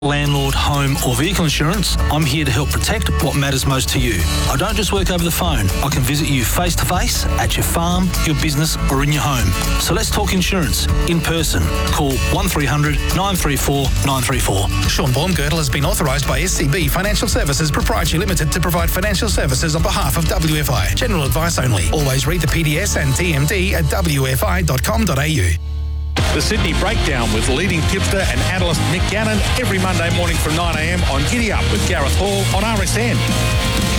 landlord, home or vehicle insurance, I'm here to help protect what matters most to you. I don't just work over the phone. I can visit you face to face at your farm, your business or in your home. So let's talk insurance in person. Call 1300 934 934. Sean Baumgirtle has been authorised by SCB Financial Services Proprietary Limited to provide financial services on behalf of WFI. General advice only. Always read the PDS and TMD at wfi.com.au. The Sydney Breakdown with leading tipster and analyst Nick Gannon every Monday morning from 9am on Giddy Up with Gareth Hall on RSN.